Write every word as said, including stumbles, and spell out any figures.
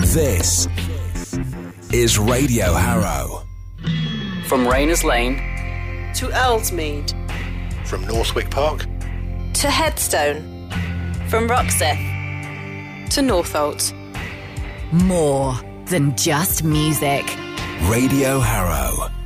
This is Radio Harrow. From Rayners Lane to Earlsmead. From Northwick Park to Headstone. From Roxeth to Northolt. More than just music. Radio Harrow.